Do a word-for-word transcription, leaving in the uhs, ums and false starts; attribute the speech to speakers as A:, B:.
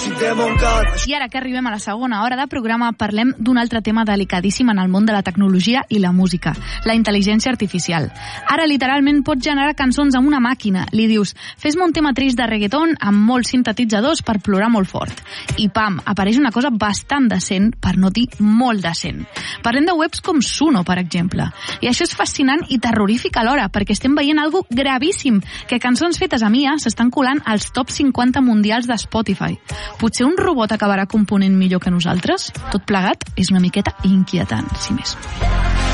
A: I ara que arribem a la segona hora de programa, parlem d'un altre tema delicadíssim en el món de la tecnologia i la música, la intel·ligència artificial. Ara, literalment, pots generar cançons amb una màquina. Li dius, fes-me un tema trist de reggaeton amb molts sintetitzadors per plorar molt fort. I pam, apareix una cosa bastant decent, per no dir molt decent. Parlem de webs com Suno, per exemple. I això és fascinant i terrorífic alhora, perquè estem veient algo gravíssim, que cançons fetes a M I A s'estan colant als top cinquanta mundials de Spotify. Potser un robot acabarà component millor que nosaltres? Tot plegat és una miqueta inquietant, si més no.